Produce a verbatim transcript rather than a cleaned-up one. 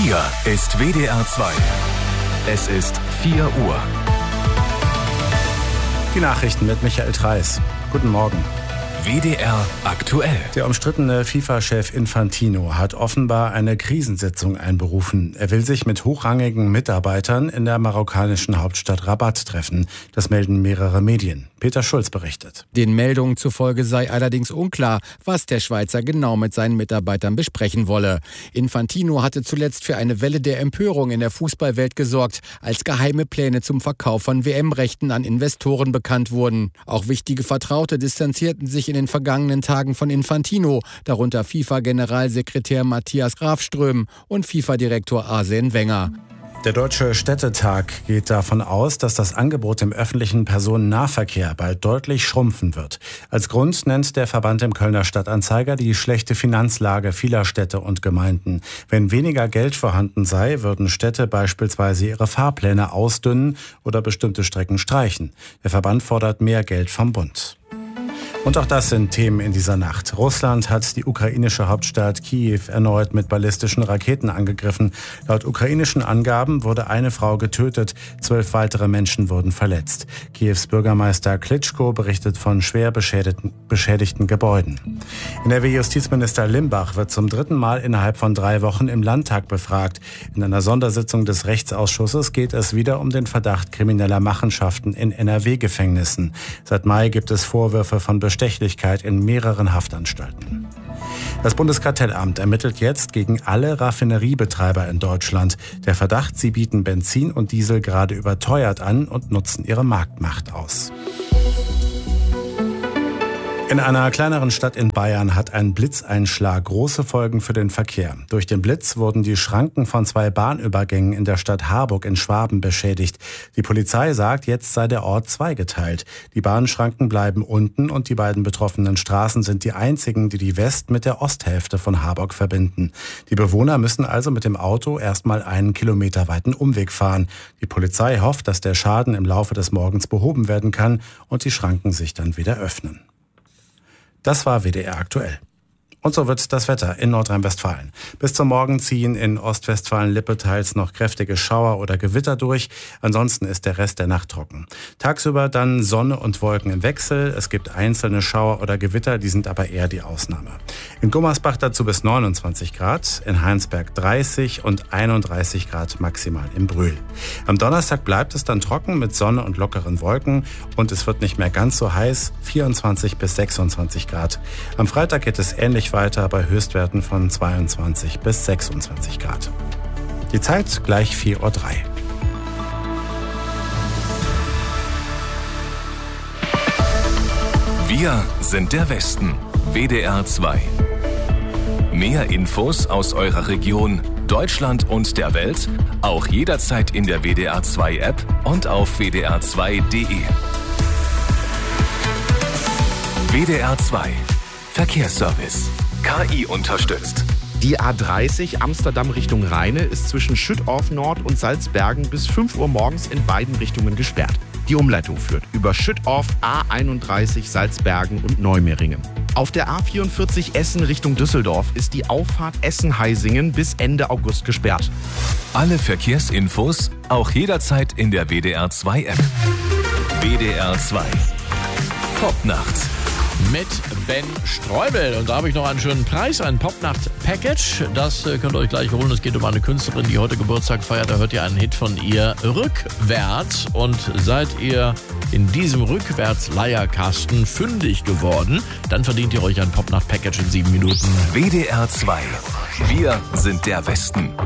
Hier ist W D R zwei. Es ist vier Uhr. Die Nachrichten mit Michael Treis. Guten Morgen. W D R aktuell. Der umstrittene FIFA-Chef Infantino hat offenbar eine Krisensitzung einberufen. Er will sich mit hochrangigen Mitarbeitern in der marokkanischen Hauptstadt Rabat treffen. Das melden mehrere Medien. Peter Schulz berichtet. Den Meldungen zufolge sei allerdings unklar, was der Schweizer genau mit seinen Mitarbeitern besprechen wolle. Infantino hatte zuletzt für eine Welle der Empörung in der Fußballwelt gesorgt, als geheime Pläne zum Verkauf von W M-Rechten an Investoren bekannt wurden. Auch wichtige Vertraute distanzierten sich in in den vergangenen Tagen von Infantino, darunter FIFA-Generalsekretär Matthias Grafström und FIFA-Direktor Arsene Wenger. Der Deutsche Städtetag geht davon aus, dass das Angebot im öffentlichen Personennahverkehr bald deutlich schrumpfen wird. Als Grund nennt der Verband im Kölner Stadtanzeiger die schlechte Finanzlage vieler Städte und Gemeinden. Wenn weniger Geld vorhanden sei, würden Städte beispielsweise ihre Fahrpläne ausdünnen oder bestimmte Strecken streichen. Der Verband fordert mehr Geld vom Bund. Und auch das sind Themen in dieser Nacht. Russland hat die ukrainische Hauptstadt Kiew erneut mit ballistischen Raketen angegriffen. Laut ukrainischen Angaben wurde eine Frau getötet, zwölf weitere Menschen wurden verletzt. Kiews Bürgermeister Klitschko berichtet von schwer beschädigten, beschädigten Gebäuden. N R W-Justizminister Limbach wird zum dritten Mal innerhalb von drei Wochen im Landtag befragt. In einer Sondersitzung des Rechtsausschusses geht es wieder um den Verdacht krimineller Machenschaften in N R W-Gefängnissen. Seit Mai gibt es Vorwürfe von Bestechlichkeit in mehreren Haftanstalten. Das Bundeskartellamt ermittelt jetzt gegen alle Raffineriebetreiber in Deutschland. Der Verdacht, sie bieten Benzin und Diesel gerade überteuert an und nutzen ihre Marktmacht aus. In einer kleineren Stadt in Bayern hat ein Blitzeinschlag große Folgen für den Verkehr. Durch den Blitz wurden die Schranken von zwei Bahnübergängen in der Stadt Harburg in Schwaben beschädigt. Die Polizei sagt, jetzt sei der Ort zweigeteilt. Die Bahnschranken bleiben unten und die beiden betroffenen Straßen sind die einzigen, die die West- mit der Osthälfte von Harburg verbinden. Die Bewohner müssen also mit dem Auto erstmal einen kilometerweiten Umweg fahren. Die Polizei hofft, dass der Schaden im Laufe des Morgens behoben werden kann und die Schranken sich dann wieder öffnen. Das war W D R aktuell. Und so wird das Wetter in Nordrhein-Westfalen. Bis zum Morgen ziehen in Ostwestfalen-Lippe teils noch kräftige Schauer oder Gewitter durch. Ansonsten ist der Rest der Nacht trocken. Tagsüber dann Sonne und Wolken im Wechsel. Es gibt einzelne Schauer oder Gewitter, die sind aber eher die Ausnahme. In Gummersbach dazu bis neunundzwanzig Grad, in Heinsberg dreißig und einunddreißig Grad maximal im Brühl. Am Donnerstag bleibt es dann trocken mit Sonne und lockeren Wolken und es wird nicht mehr ganz so heiß, vierundzwanzig bis sechsundzwanzig Grad. Am Freitag geht es ähnlich weiter bei Höchstwerten von zweiundzwanzig bis sechsundzwanzig Grad. Die Zeit gleich vier Uhr drei. Wir sind der Westen. W D R zwei. Mehr Infos aus eurer Region, Deutschland und der Welt, auch jederzeit in der W D R zwei App und auf w d r zwei punkt d e. W D R zwei. Verkehrsservice. K I unterstützt. Die A dreißig Amsterdam Richtung Rheine ist zwischen Schüttorf Nord und Salzbergen bis fünf Uhr morgens in beiden Richtungen gesperrt. Die Umleitung führt über Schüttorf, A einunddreißig, Salzbergen und Neumeringen. Auf der A vierundvierzig Essen Richtung Düsseldorf ist die Auffahrt Essen-Heisingen bis Ende August gesperrt. Alle Verkehrsinfos auch jederzeit in der W D R zwei App. W D R zwei. Popnacht. Mit Ben Streubel. Und da habe ich noch einen schönen Preis, ein Popnacht-Package. Das äh, könnt ihr euch gleich holen. Es geht um eine Künstlerin, die heute Geburtstag feiert. Da hört ihr einen Hit von ihr, Rückwärts. Und seid ihr in diesem Rückwärts-Leierkasten fündig geworden, dann verdient ihr euch ein Popnacht-Package in sieben Minuten. W D R zwei. Wir sind der Westen.